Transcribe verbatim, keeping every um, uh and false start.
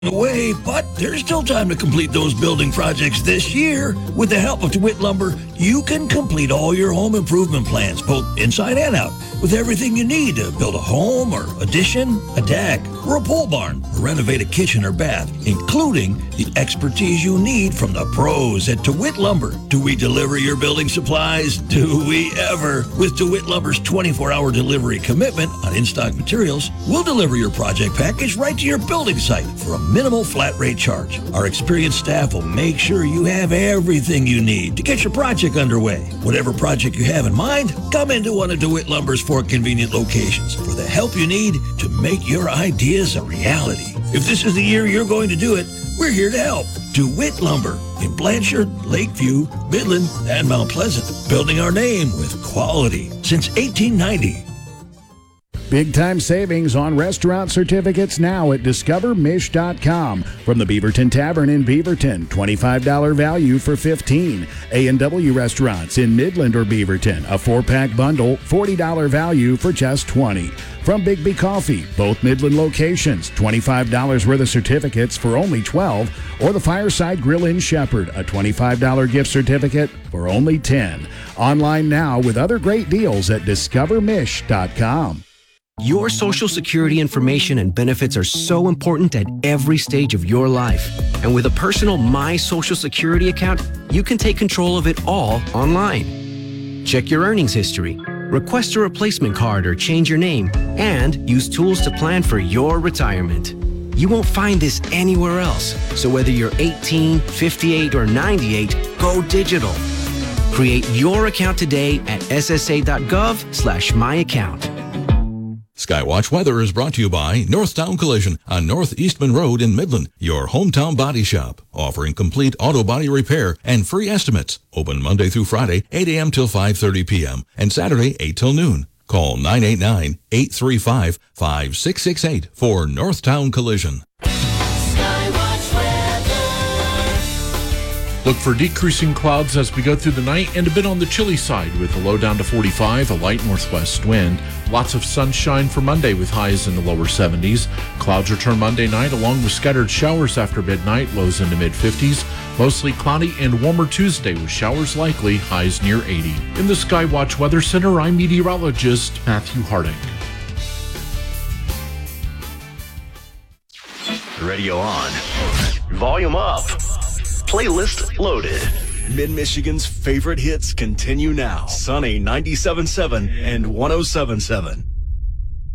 away, but there's still time to complete those building projects this year. With the help of DeWitt Lumber, you can complete all your home improvement plans, both inside and out, with everything you need to build a home or addition, a deck, or a pole barn, or renovate a kitchen or bath, including the expertise you need from the pros at DeWitt Lumber. Do we deliver your building supplies? Do we ever? With DeWitt Lumber's twenty-four hour delivery commitment on in-stock materials, we'll deliver your project package right to your building site for a minimal flat rate charge. Our experienced staff will make sure you have everything you need to get your project underway. Whatever project you have in mind, come into one of DeWitt Lumber's four convenient locations for the help you need to make your ideas a reality. If this is the year you're going to do it, we're here to help. DeWitt Lumber in Blanchard, Lakeview, Midland, and Mount Pleasant, building our name with quality since eighteen ninety. Big time savings on restaurant certificates now at discover mish dot com. From the Beaverton Tavern in Beaverton, twenty-five dollars value for fifteen dollars. A and W restaurants in Midland or Beaverton, a four-pack bundle, forty dollars value for just twenty dollars. From Big B Coffee, both Midland locations, twenty-five dollars worth of certificates for only twelve dollars. Or the Fireside Grill in Shepherd, a twenty-five dollars gift certificate for only ten dollars. Online now with other great deals at discover mish dot com. Your Social Security information and benefits are so important at every stage of your life. And with a personal My Social Security account, you can take control of it all online. Check your earnings history, request a replacement card or change your name, and use tools to plan for your retirement. You won't find this anywhere else. So whether you're eighteen, fifty-eight, or ninety-eight, go digital. Create your account today at s s a dot gov slash my account. Skywatch Weather is brought to you by Northtown Collision on North Eastman Road in Midland, your hometown body shop, offering complete auto body repair and free estimates. Open Monday through Friday, eight a.m. till five thirty p.m. and Saturday, eight till noon. Call nine eight nine, eight three five, five six six eight for Northtown Collision. Look for decreasing clouds as we go through the night and a bit on the chilly side with a low down to forty-five, a light northwest wind. Lots of sunshine for Monday with highs in the lower seventies. Clouds return Monday night along with scattered showers after midnight, lows in the mid-fifties. Mostly cloudy and warmer Tuesday with showers likely, highs near eighty. In the Skywatch Weather Center, I'm meteorologist Matthew Harding. Radio on. Volume up. Playlist loaded. Mid-Michigan's favorite hits continue now. Sunny ninety-seven point seven and one oh seven point seven.